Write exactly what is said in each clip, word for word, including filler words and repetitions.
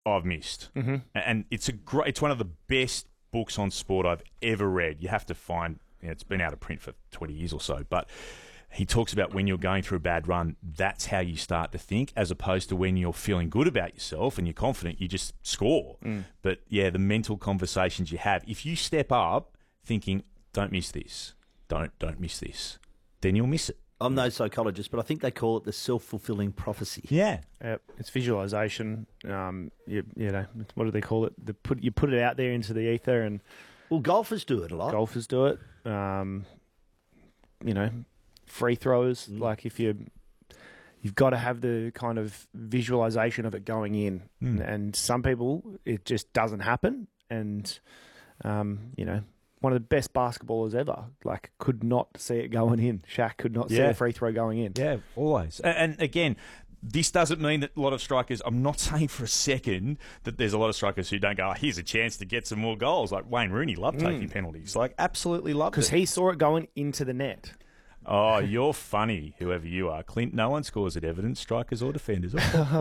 I've missed. Mm-hmm. And it's a great, it's one of the best books on sport I've ever read. You have to find, you know, it's been out of print for twenty years or so, but he talks about when you're going through a bad run, that's how you start to think, as opposed to when you're feeling good about yourself and you're confident, you just score. Mm. But yeah, the mental conversations you have, if you step up thinking, don't miss this, don't don't miss this, then you'll miss it. I'm no psychologist, but I think they call it the self-fulfilling prophecy. Yeah. Yep. It's visualization. Um, you, you know, what do they call it? The put you put it out there into the ether, and Well, golfers do it a lot. golfers do it. Um, you know, free throwers. Mm. Like if you, you've got to have the kind of visualization of it going in, Mm. and some people it just doesn't happen. And um, you know, one of the best basketballers ever, like, could not see it going in. Shaq could not see Yeah. a free throw going in. Yeah, always. A- And again, this doesn't mean that a lot of strikers, I'm not saying for a second that there's a lot of strikers who don't go, oh, here's a chance to get some more goals. Like Wayne Rooney loved taking penalties. Like, absolutely loved Because it. he saw it going into the net. Oh, you're funny, whoever you are. Clint, no one scores at evidence, strikers or defenders.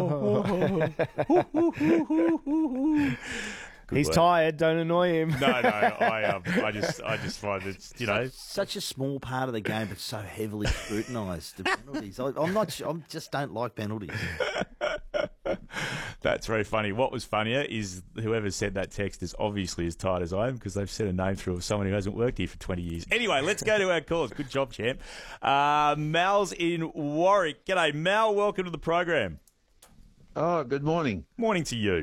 Good He's work. tired. Don't annoy him. No, no, I, um, I just, I just find it's, you know, Such a small part of the game, but so heavily scrutinised. The penalties. I, I'm not. su- I just don't like penalties. that's very funny. What was funnier is whoever sent that text is obviously as tired as I am, because they've sent a name through of someone who hasn't worked here for twenty years. Anyway, let's go to our calls. Good job, champ. Uh, Mal's in Warwick. G'day, Mal. Welcome to the program. Oh, good morning. Morning to you.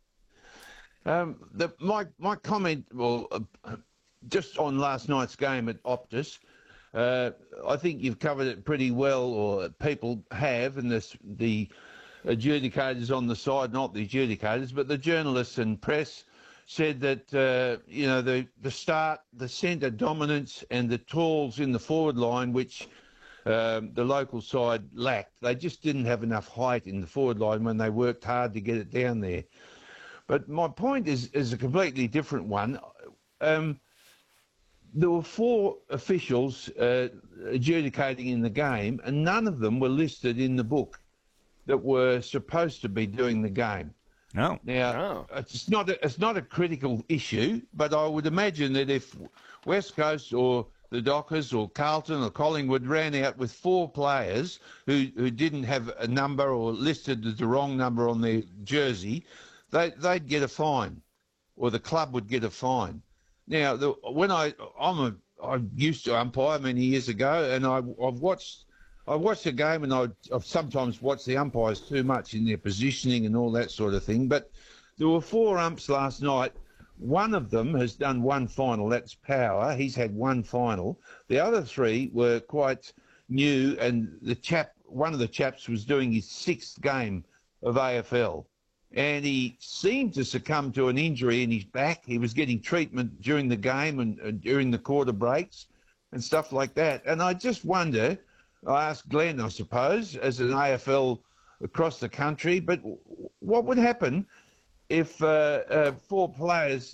Um, the, my my comment, well, uh, just on last night's game at Optus, uh, I think you've covered it pretty well, or people have, and this, the adjudicators on the side, not the adjudicators, but the journalists and press said that uh, you know the the start, the centre dominance, and the tools in the forward line, which um, the local side lacked. They just didn't have enough height in the forward line when they worked hard to get it down there. But my point is, is a completely different one. Um, there were four officials uh, adjudicating in the game, and none of them were listed in the book that were supposed to be doing the game. No. Now, Oh. it's not a, it's not a critical issue, but I would imagine that if West Coast or the Dockers or Carlton or Collingwood ran out with four players who, who didn't have a number or listed the wrong number on their jersey, They, they'd get a fine, or the club would get a fine. Now, the, when I I'm a I used to umpire many years ago, and I, I've watched I watched a game, and I, I've sometimes watched the umpires too much in their positioning and all that sort of thing. But there were four umps last night. One of them has done one final. That's Power. He's had one final. The other three were quite new, and the chap, one of the chaps, was doing his sixth game of A F L. And he seemed to succumb to an injury in his back. He was getting treatment during the game and, and during the quarter breaks and stuff like that. And I just wonder, I asked Glenn, I suppose, as an A F L across the country, but what would happen if uh, uh, four players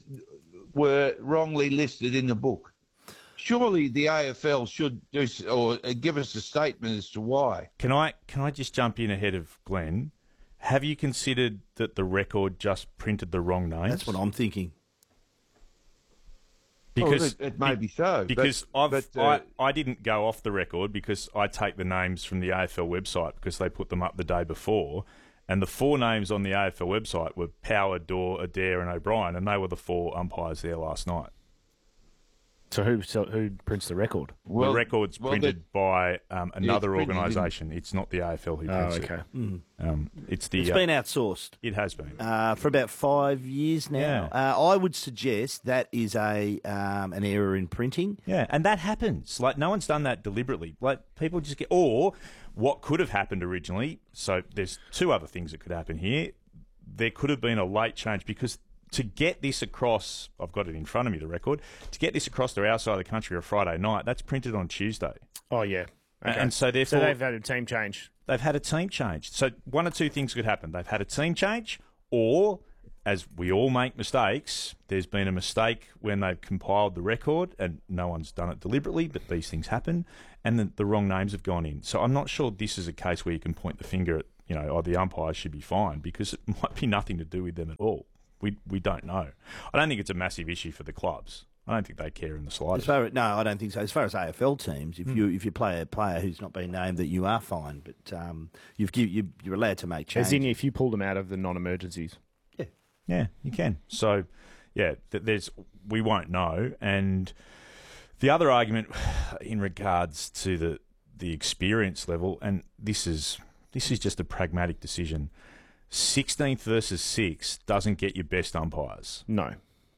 were wrongly listed in the book? Surely the A F L should do, or give us a statement as to why. Can I, can I just jump in ahead of Glenn? Have you considered that the record just printed the wrong names? That's what I'm thinking. Because well, it, it may be so. Because but, I've but, uh, I, I didn't go off the record because I take the names from the A F L website because they put them up the day before, and the four names on the A F L website were Power, Dorr, Adair, and O'Brien, and they were the four umpires there last night. So who so who prints the record? well, the record's well, printed that- by um, another printed in- organisation. It's not the A F L who Oh, prints okay. it. Um, it's the. It's uh, been outsourced it has been. uh, for about five years now. Uh, I would suggest that is a um, an error in printing. Yeah, and that happens. Like, no one's done that deliberately. Like, people just get... Or what could have happened originally, so there's two other things that could happen here. There could have been a late change because to get this across... I've got it in front of me, the record. To get this across to our side of the country on Friday night, that's printed on Tuesday. Oh yeah. Okay. And so, therefore... so they've had a team change. They've had a team change. So one or two things could happen. They've had a team change, or, as we all make mistakes, there's been a mistake when they've compiled the record, and no one's done it deliberately, but these things happen, and the, the wrong names have gone in. So I'm not sure this is a case where you can point the finger at you know, oh, the umpires should be fined, because it might be nothing to do with them at all. We we don't know. I don't think it's a massive issue for the clubs. I don't think they care in the As slightest. far, no, I don't think so. As far as A F L teams, if Mm. you if you play a player who's not been named, that you are fined, but um, you've give, you, you're allowed to make changes. As in, if you pull them out of the non-emergencies. Yeah, you can. So, yeah, th- there's we won't know. And the other argument in regards to the the experience level, and this is this is just a pragmatic decision. sixteenth versus six doesn't get you best umpires. No.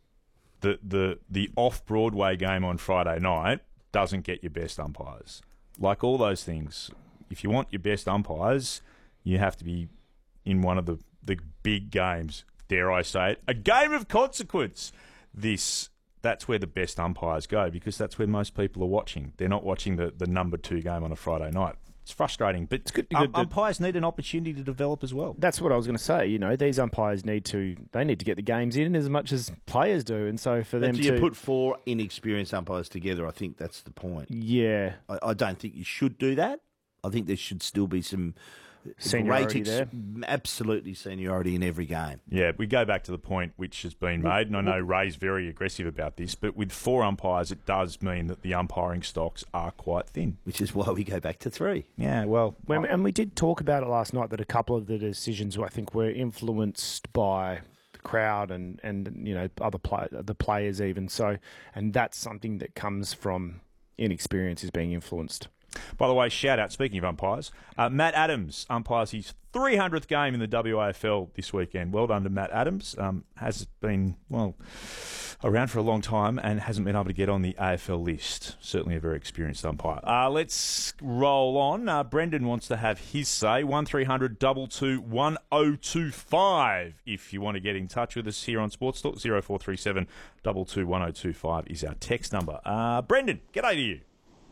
The the the off-Broadway game on Friday night doesn't get you best umpires. Like all those things, if you want your best umpires, you have to be in one of the, the big games. Dare I say it? A game of consequence. This that's where the best umpires go, because that's where most people are watching. They're not watching the, the number two game on a Friday night. It's frustrating, but it's good- um, good that- umpires need an opportunity to develop as well. That's what I was going to say. You know, these umpires need to they need to get the games in as much as players do, and so for them But to you put four inexperienced umpires together, I think that's the point. yeah, I, I don't think you should do that. I think there should still be some Seniority great ex- absolutely seniority in every game. Yeah, we go back to the point which has been made, and I know Ray's very aggressive about this, but with four umpires, it does mean that the umpiring stocks are quite thin. Which is why we go back to three. Yeah, well, When, and we did talk about it last night that a couple of the decisions I think were influenced by the crowd and, and you know other play, the players even so, and that's something that comes from inexperience is being influenced. by the way, shout out, speaking of umpires, uh, Matt Adams umpires his three hundredth game in the W A F L this weekend. Well done to Matt Adams. Um, has been, well, around for a long time and hasn't been able to get on the A F L list. Certainly a very experienced umpire. Uh, let's roll on. Uh, Brendan wants to have his say. one three hundred two two one oh two five if you want to get in touch with us here on Sports Talk. oh four three seven two two one oh two five is our text number. Uh, Brendan, g'day to you.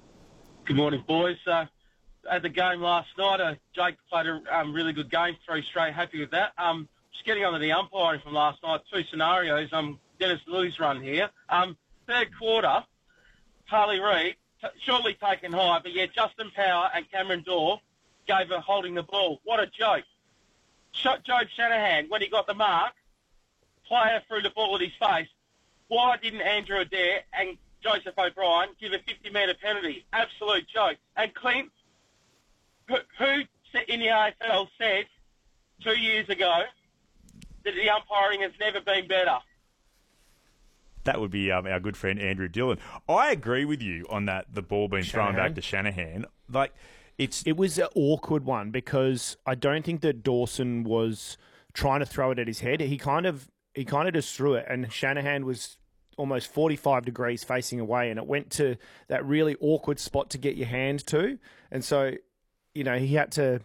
Good morning, boys. Uh, at the game last night, uh, Jake played a um, really good game, three straight. Happy with that. Um, just getting on to the umpiring from last night, two scenarios. Um, Dennis Lily's run here. Um, third quarter, Harley Reid, t- shortly taken high, but yet Justin Power and Cameron Dorr gave her holding the ball. What a joke. Sh- Job Shanahan, when he got the mark, player threw the ball at his face. Why didn't Andrew Adair and Joseph O'Brien give a fifty-metre penalty? Absolute joke. And Clint, who, who in the A F L said two years ago that the umpiring has never been better? That would be um, our good friend Andrew Dillon. I agree with you on that, the ball being thrown Shanahan. back to Shanahan. Like, it's... It was an awkward one because I don't think that Dawson was trying to throw it at his head. He kind of he kind of just threw it, and Shanahan was almost forty-five degrees facing away, and it went to that really awkward spot to get your hand to. And so, you know, he had to,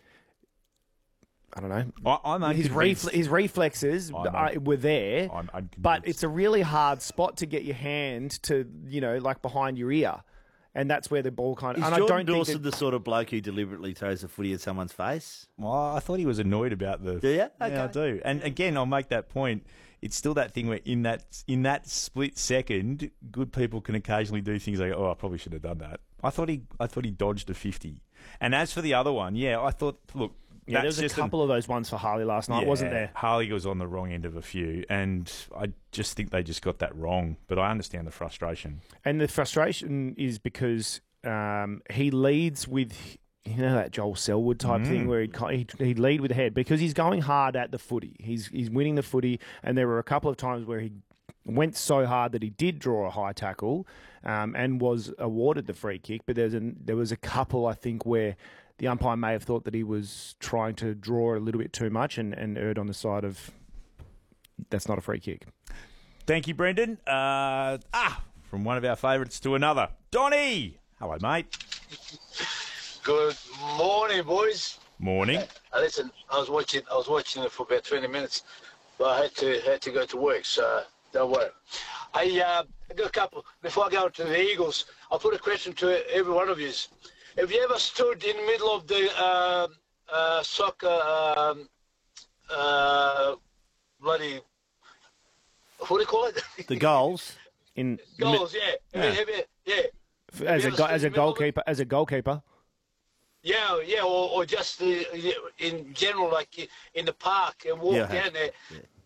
I don't know, I, I'm his, unconvinced. refle- his reflexes I'm uh, un- were there, I'm unconvinced. but it's a really hard spot to get your hand to, you know, like behind your ear. And that's where the ball kind of... Is and Jordan I don't Dawson think that, the sort of bloke who deliberately throws a footy at someone's face? Well, I thought he was annoyed about the... Do you? Yeah, I Okay. do. And again, I'll make that point. It's still that thing where in that in that split second, good people can occasionally do things like, oh, I probably should have done that. I thought he I thought he dodged a fifty. And as for the other one, yeah, I thought, look, yeah, there that's was a just an- couple of those ones for Harley last night, Yeah, wasn't there? Harley was on the wrong end of a few, and I just think they just got that wrong. But I understand the frustration. And the frustration is because um, he leads with, you know, that Joel Selwood type Mm. thing where he'd, co- he'd, he'd lead with the head because he's going hard at the footy. He's he's winning the footy, and there were a couple of times where he went so hard that he did draw a high tackle um, and was awarded the free kick. But there's an, there was a couple, I think, where the umpire may have thought that he was trying to draw a little bit too much and, and erred on the side of that's not a free kick. Thank you, Brendan. Uh, ah, from one of our favourites to another. Donny! Hello, mate. Good morning, boys. Morning. Uh, listen, I was watching. I was watching it for about twenty minutes, but I had to had to go to work, so don't worry. I uh, I got a couple. Before I go to the Eagles, I'll put a question to every one of you. Have you ever stood in the middle of the uh, uh, soccer um, uh, bloody what do you call it? The goals. In Goals, yeah. Have you- have you- yeah. as a ever go- stood as a in the middle of it? goalkeeper, as a goalkeeper. Yeah, yeah, or, or just uh, in general, like in the park and walk Yeah, I have. down there. Yeah.